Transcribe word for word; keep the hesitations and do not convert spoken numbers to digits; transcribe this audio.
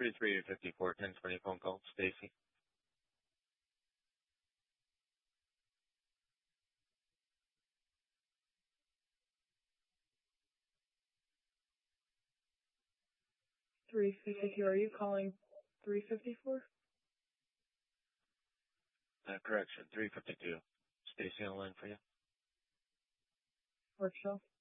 three three eight five four, ten twenty phone call. Stacy. three fifty-two. Are you calling three fifty-four? Uh, correction, three fifty-two. Stacy on the line for you. Workshop.